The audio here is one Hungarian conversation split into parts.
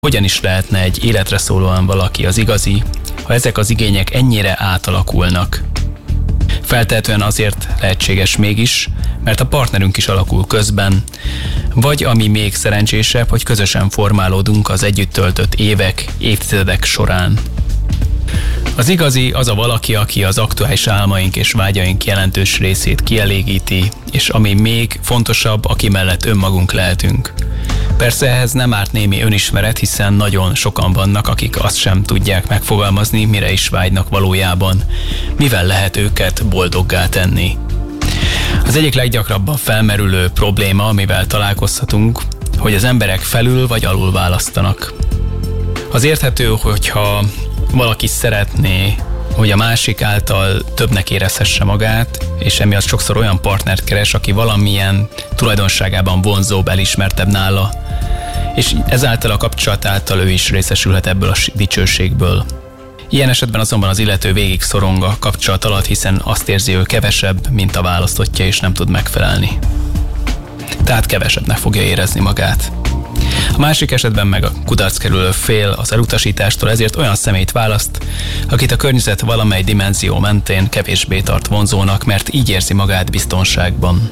Hogyan is lehetne egy életre szólóan valaki az igazi, ha ezek az igények ennyire átalakulnak? Feltehetően azért lehetséges mégis, mert a partnerünk is alakul közben, vagy ami még szerencsésebb, hogy közösen formálódunk az együtt töltött évek, évtizedek során. Az igazi az a valaki, aki az aktuális álmaink és vágyaink jelentős részét kielégíti, és ami még fontosabb, aki mellett önmagunk lehetünk. Persze ehhez nem árt némi önismeret, hiszen nagyon sokan vannak, akik azt sem tudják megfogalmazni, mire is vágynak valójában, mivel lehet őket boldoggá tenni. Az egyik leggyakrabban felmerülő probléma, amivel találkozhatunk, hogy az emberek felül vagy alul választanak. Az érthető, hogyha valaki szeretné, hogy a másik által többnek érezhesse magát, és emiatt sokszor olyan partnert keres, aki valamilyen tulajdonságában vonzóbb, elismertebb nála, és ezáltal a kapcsolat által ő is részesülhet ebből a dicsőségből. Ilyen esetben azonban az illető végig szorong a kapcsolat alatt, hiszen azt érzi, ő kevesebb, mint a választottja, és nem tud megfelelni. Tehát kevesebbnek fogja érezni magát. A másik esetben meg a kudarc kerülő fél az elutasítástól, ezért olyan személyt választ, akit a környezet valamely dimenzió mentén kevésbé tart vonzónak, mert így érzi magát biztonságban.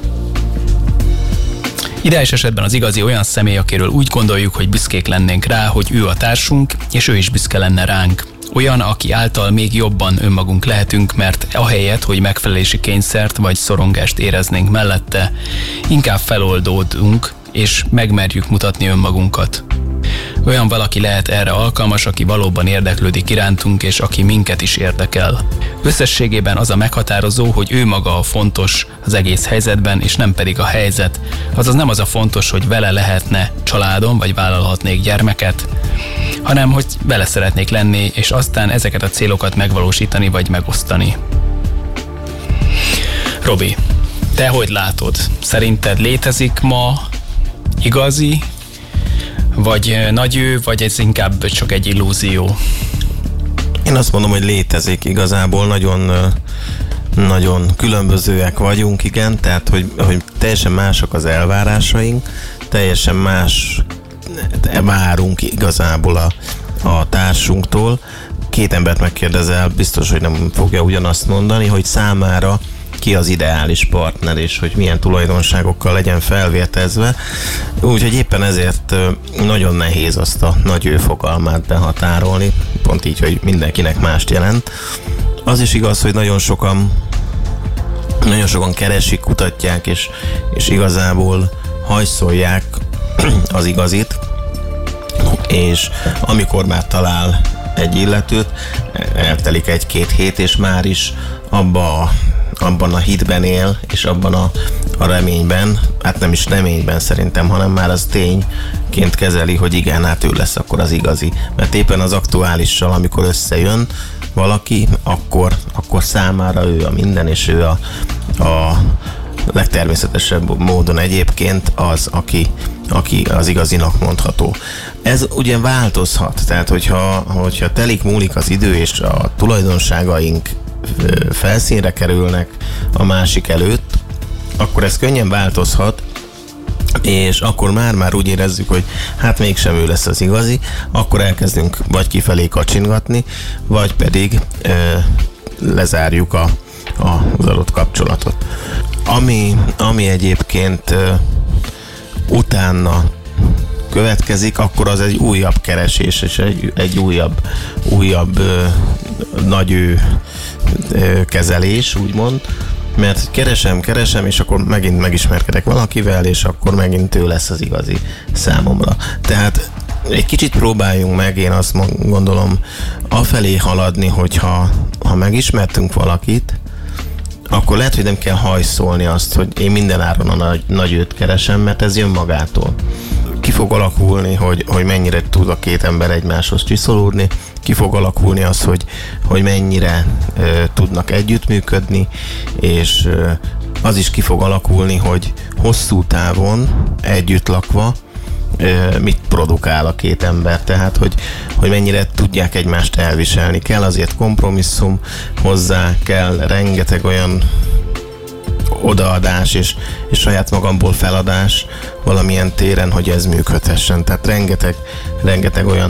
Ideális esetben az igazi olyan személy, akiről úgy gondoljuk, hogy büszkék lennénk rá, hogy ő a társunk, és ő is büszke lenne ránk. Olyan, aki által még jobban önmagunk lehetünk, mert ahelyett, hogy megfelelési kényszert vagy szorongást éreznénk mellette, inkább feloldódunk, és megmerjük mutatni önmagunkat. Olyan valaki lehet erre alkalmas, aki valóban érdeklődik irántunk, és aki minket is érdekel. Összességében az a meghatározó, hogy ő maga a fontos az egész helyzetben, és nem pedig a helyzet. Azaz nem az a fontos, hogy vele lehetne családom, vagy vállalhatnék gyermeket, hanem hogy vele szeretnék lenni, és aztán ezeket a célokat megvalósítani, vagy megosztani. Robi, te hogy látod? Szerinted létezik ma igazi, vagy nagyő, vagy ez inkább csak egy illúzió? Én azt mondom, hogy létezik igazából, nagyon különbözőek vagyunk, igen, tehát hogy teljesen mások az elvárásaink, teljesen más várunk igazából a társunktól. Két embert megkérdezel, biztos, hogy nem fogja ugyanazt mondani, hogy számára ki az ideális partner, és hogy milyen tulajdonságokkal legyen felvértezve. Úgyhogy éppen ezért nagyon nehéz azt a nagy ő fogalmát behatárolni, pont így, hogy mindenkinek mást jelent. Az is igaz, hogy nagyon sokan keresik, kutatják, és igazából hajszolják az igazit, és amikor már talál egy illetőt, eltelik egy-két hét, és már is abban a hitben él, és abban a reményben, hát nem is reményben szerintem, hanem már az tényként kezeli, hogy igen, hát ő lesz akkor az igazi. Mert éppen az aktuálissal, amikor összejön valaki, akkor számára ő a minden, és ő a legtermészetesebb módon egyébként az, aki az igazinak mondható. Ez ugye változhat, tehát hogyha telik múlik az idő, és a tulajdonságaink felszínre kerülnek a másik előtt, akkor ez könnyen változhat, és akkor már úgy érezzük, hogy hát mégsem ő lesz az igazi, akkor elkezdünk vagy kifelé kacsingatni, vagy pedig lezárjuk az adott kapcsolatot. Ami egyébként utána következik, akkor az egy újabb keresés, és egy újabb nagy kezelés, úgymond, mert keresem, és akkor megint megismerkedek valakivel, és akkor megint ő lesz az igazi számomra. Tehát egy kicsit próbáljunk meg, én azt gondolom, afelé haladni, hogyha megismertünk valakit, akkor lehet, hogy nem kell hajszolni azt, hogy én minden áron a nagy őt keresem, mert ez jön magától. Ki fog alakulni, hogy mennyire tud a két ember egymáshoz csiszolódni, ki fog alakulni az, hogy mennyire tudnak együttműködni, és az is ki fog alakulni, hogy hosszú távon együtt lakva mit produkál a két ember, tehát hogy mennyire tudják egymást elviselni. Kell azért kompromisszum hozzá, kell rengeteg odaadás és saját magamból feladás valamilyen téren, hogy ez működhessen. Tehát rengeteg olyan